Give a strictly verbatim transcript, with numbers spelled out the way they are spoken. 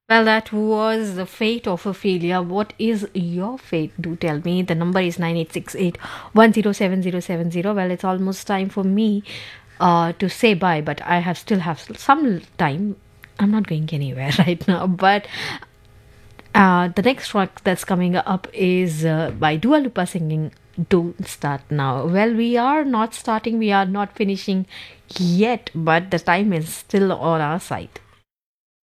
Well, that was the fate of Ophelia. What is your fate? Do tell me. The number is nine eight six eight one zero seven zero seven zero. Well, it's almost time for me uh, to say bye, but I have still have some time. I'm not going anywhere right now, but uh, the next track that's coming up is uh, by Dua Lipa singing Don't Start Now. Well, we are not starting, we are not finishing yet, but the time is still on our side.